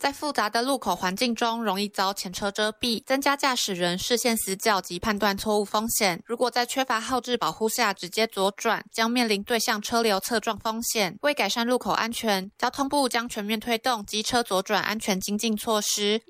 在复杂的路口环境中，容易遭前车遮蔽，增加驾驶人视线死角及判断错误风险。如果在缺乏后置保护下直接左转，将面临对向车流侧撞风险。为改善路口安全，交通部将全面推动机车左转安全精进措施，